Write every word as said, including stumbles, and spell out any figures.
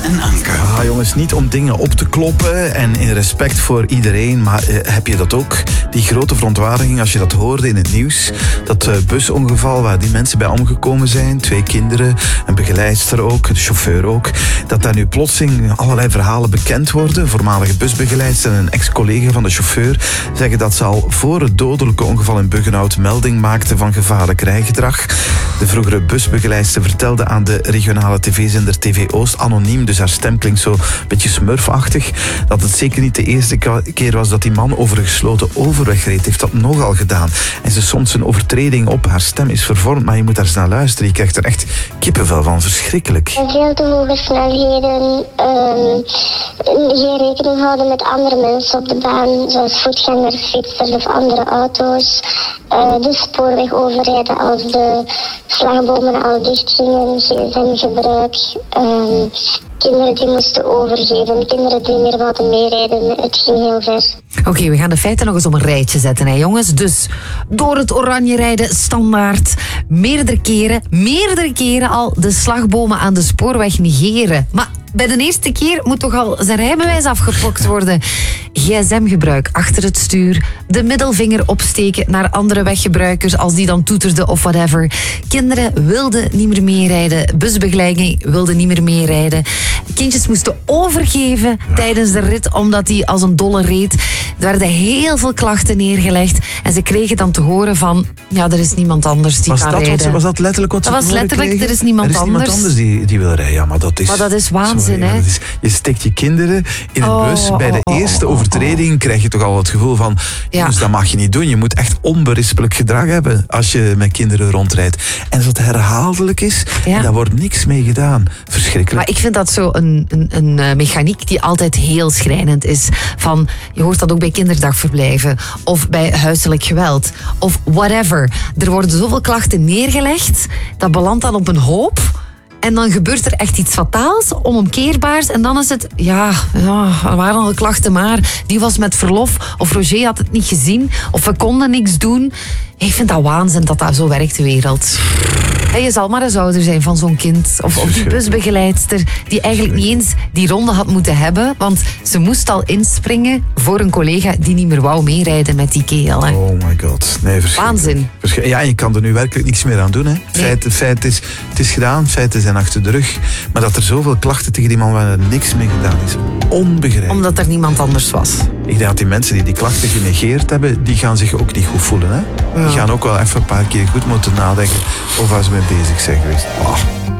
en Anke. Ah, jongens, niet om dingen op te kloppen en in respect voor iedereen, maar eh, heb je dat ook? Die grote verontwaardiging als je dat hoorde in het nieuws. Dat uh, busongeval waar die mensen bij omgekomen zijn. Twee kinderen, een begeleidster ook, de chauffeur ook. Dat daar nu plotseling allerlei verhalen bekend worden. Voormalige busbegeleidster en een ex-collega van de chauffeur zeggen dat ze al voor het dodelijke ongeval in Buggenhout melding maakte van gevaarlijk rijgedrag. De vroegere busbegeleidster vertelde aan de regionale tv-zender T V Oost, anoniem, dus haar stem klinkt zo een beetje smurfachtig, dat het zeker niet de eerste keer was dat die man over een gesloten overweg reed. Heeft dat nogal gedaan. En ze soms een overtreding op. Haar stem is vervormd, maar je moet daar eens naar luisteren. Je krijgt er echt kippenvel van. Verschrikkelijk. Veel te hoge snelheden. Um, geen rekening houden met andere mensen op de baan, zoals voetgangers, fietsers of andere auto's. Uh, de spoorweg overrijden als de slagbomen al dichtgingen. gsm-gebruik. Um, kinderen die moesten overgeven. Kinderen die meer wilden meerijden. Het ging heel ver. Oké, okay, we gaan de feiten nog eens op een rijtje zetten, hè, jongens. Dus door het oranje rijden standaard. Meerdere keren, meerdere keren al de slagbomen aan de spoorweg negeren. Maar bij de eerste keer moet toch al zijn rijbewijs afgefokt worden. gsm-gebruik achter het stuur. De middelvinger opsteken naar andere weggebruikers als die dan toeterden of whatever. Kinderen wilden niet meer meerijden. Busbegeleiding wilde niet meer meerijden. Kindjes moesten overgeven tijdens de rit omdat die als een dolle reed. Er werden heel veel klachten neergelegd. En ze kregen dan te horen van, ja, er is niemand anders die was kan dat rijden. Wat, was dat letterlijk wat ze Dat was letterlijk, kregen? er is niemand er is anders. niemand anders die, die wil rijden. Ja, maar dat is... Maar dat is waanzin, sorry, hè? Dat is, je steekt je kinderen in een Oh, bus. Bij de oh, oh, eerste oh, oh, overtreding krijg je toch al het gevoel van, Ja. jongens, dat mag je niet doen. Je moet echt onberispelijk gedrag hebben als je met kinderen rondrijdt. En als dat herhaaldelijk is, Ja. en daar wordt niks mee gedaan. Verschrikkelijk. Maar ik vind dat zo een, een, een uh, mechaniek die altijd heel schrijnend is. Van, je hoort dat ook bij kinderdagverblijven. Of bij huiselijk geweld. Of whatever. Er worden zoveel klachten neergelegd. Dat belandt dan op een hoop. En dan gebeurt er echt iets fataals, onomkeerbaars. En dan is het, ja, ja, er waren al klachten maar. Die was met verlof. Of Roger had het niet gezien. Of we konden niks doen. Ik vind dat waanzin dat dat zo werkt, de wereld. En je zal maar eens ouder zijn van zo'n kind. Of, of die busbegeleidster die eigenlijk niet eens die ronde had moeten hebben. Want ze moest al inspringen voor een collega die niet meer wou meerijden met die keel. Hè. Oh my god. Nee, Waanzin. Verschil- ja, je kan er nu werkelijk niks meer aan doen. Hè. Nee. Feit, het feit is, het is gedaan, feiten zijn achter de rug. Maar dat er zoveel klachten tegen die man waar er niks mee gedaan is, onbegrijpelijk. Omdat er niemand anders was. Ik denk dat die mensen die die klachten genegeerd hebben, die gaan zich ook niet goed voelen. Hè? Ja. Die gaan ook wel even een paar keer goed moeten nadenken of waar ze mee bezig zijn geweest. Oh.